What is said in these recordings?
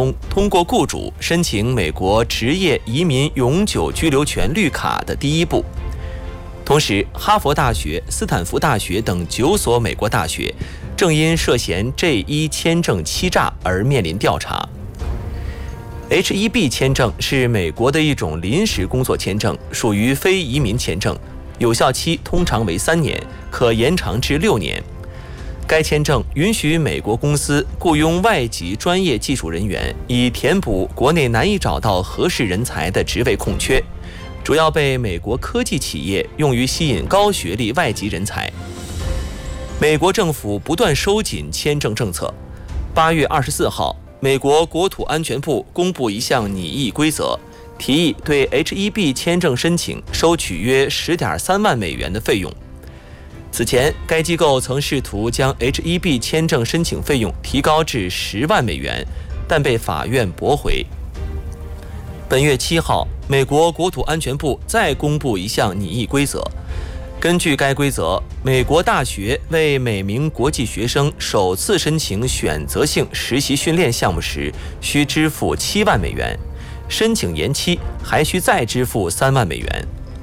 中通过雇主申请美国职业移民永久居留权绿卡的第一步。同时，哈佛大学、斯坦福大学等9所美国大学正因涉嫌 J1 签证欺诈而面临调查。H1B 签证是美国的一种临时工作签证，属于非移民签证，有效期通常为3年，可延长至6年。该签证允许美国公司雇佣外籍专业技术人员，以填补国内难以找到合适人才的职位空缺，主要被美国科技企业用于吸引高学历外籍人才。美国政府不断收紧签证政策。8月24号，美国国土安全部公布一项拟议规则，提议对 H1B 签证申请收取约10.3万美元的费用。此前，该机构曾试图将 H1B 签证申请费用提高至10万美元，但被法院驳回。本月7号，美国国土安全部再公布一项拟议规则。根据该规则，美国大学为每名国际学生首次申请选择性实习训练项目时，需支付7万美元，申请延期还需再支付3万美元。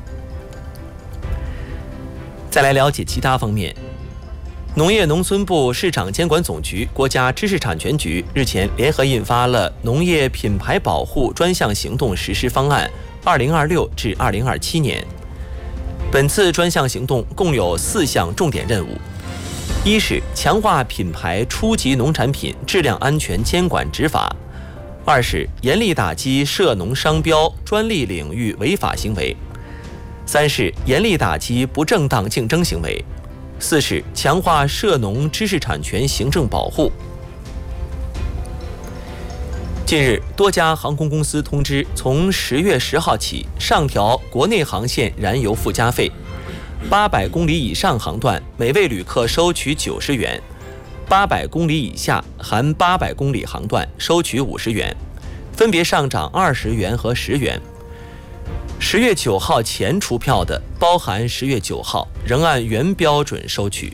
再来了解其他方面，农业农村部市场监管总局、国家知识产权局日前联合印发了农业品牌保护专项行动实施方案2026至2027年。本次专项行动共有4项重点任务：一是强化品牌初级农产品质量安全监管执法；二是严厉打击涉农商标、专利领域违法行为；三是严厉打击不正当竞争行为；四是强化涉农知识产权行政保护。近日，多家航空公司通知，从10月10号起上调国内航线燃油附加费，800公里以上航段每位旅客收取90元，800公里以下含800公里航段收取50元，分别上涨20元和10元。10月9号前出票的，包含10月9号，仍按原标准收取。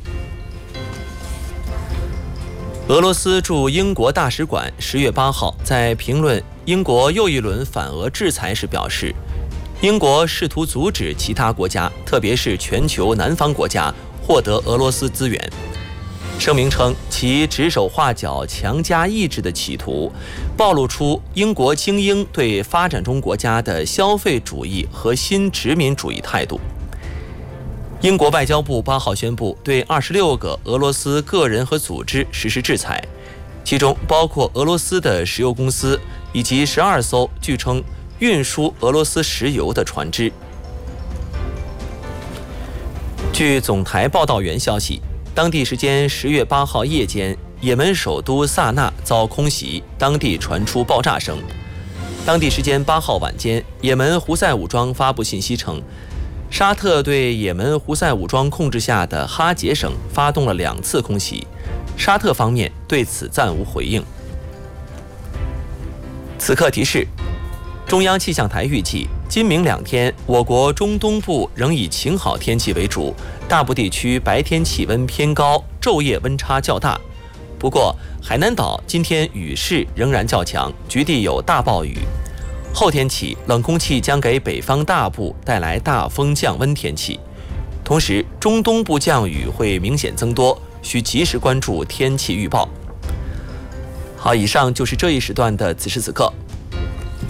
俄罗斯驻英国大使馆10月8号在评论英国又一轮反俄制裁时表示，英国试图阻止其他国家，特别是全球南方国家获得俄罗斯资源。声明称，其指手画脚、强加意志的企图，暴露出英国精英对发展中国家的消费主义和新殖民主义态度。英国外交部8号宣布对26个俄罗斯个人和组织实施制裁，其中包括俄罗斯的石油公司以及12艘据称运输俄罗斯石油的船只。据总台报道员消息，当地时间10月8号夜间，也门首都萨那遭空袭，当地传出爆炸声。当地时间8号晚间，也门胡塞武装发布信息称，沙特对也门胡塞武装控制下的哈杰省发动了2次空袭，沙特方面对此暂无回应。此刻提示，中央气象台预计，今明2天，我国中东部仍以晴好天气为主，大部地区白天气温偏高，昼夜温差较大。不过，海南岛今天雨势仍然较强，局地有大暴雨。后天起，冷空气将给北方大部带来大风降温天气，同时中东部降雨会明显增多，需及时关注天气预报。好，以上就是这一时段的此时此刻。